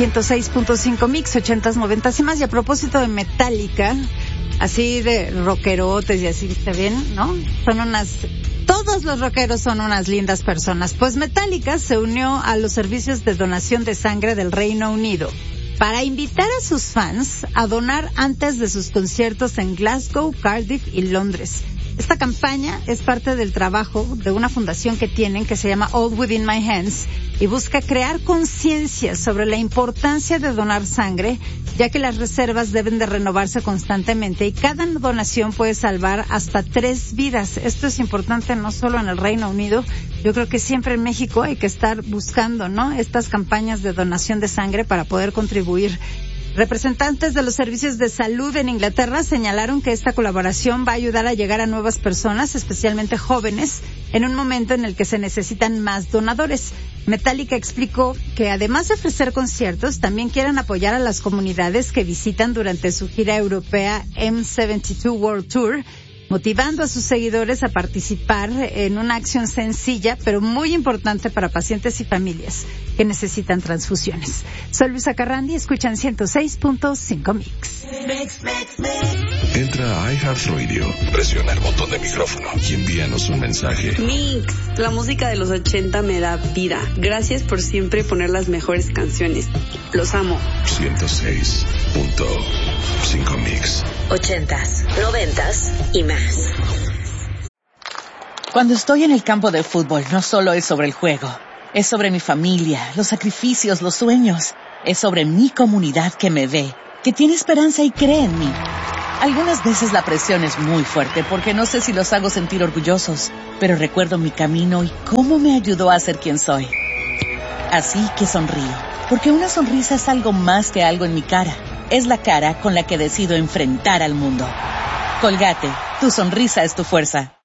106.5 Mix, 80s, 90s y más. Y a propósito de Metallica, así de rockerotes y así, ¿está bien? ¿No? Todos los rockeros son unas lindas personas. Pues Metallica se unió a los servicios de donación de sangre del Reino Unido para invitar a sus fans a donar antes de sus conciertos en Glasgow, Cardiff y Londres. Esta campaña es parte del trabajo de una fundación que tienen que se llama All Within My Hands y busca crear conciencia sobre la importancia de donar sangre, ya que las reservas deben de renovarse constantemente y cada donación puede salvar hasta 3 vidas. Esto es importante no solo en el Reino Unido, yo creo que siempre en México hay que estar buscando, ¿no?, estas campañas de donación de sangre para poder contribuir. Representantes de los servicios de salud en Inglaterra señalaron que esta colaboración va a ayudar a llegar a nuevas personas, especialmente jóvenes, en un momento en el que se necesitan más donadores. Metallica explicó que además de ofrecer conciertos, también quieren apoyar a las comunidades que visitan durante su gira europea M72 World Tour, motivando a sus seguidores a participar en una acción sencilla, pero muy importante para pacientes y familias que necesitan transfusiones. Soy Luisa Carrandi, escuchan 106.5 Mix. Entra a iHeartRadio, presiona el botón de micrófono y envíanos un mensaje. Mix, la música de los 80 me da vida. Gracias por siempre poner las mejores canciones. Los amo. 106.5 Mix. 80s, 90s y más. Cuando estoy en el campo de fútbol, no solo es sobre el juego. Es sobre mi familia, los sacrificios, los sueños. Es sobre mi comunidad que me ve, que tiene esperanza y cree en mí. Algunas veces la presión es muy fuerte porque no sé si los hago sentir orgullosos, pero recuerdo mi camino y cómo me ayudó a ser quien soy. Así que sonrío, porque una sonrisa es algo más que algo en mi cara. Es la cara con la que decido enfrentar al mundo. Colgate, tu sonrisa es tu fuerza.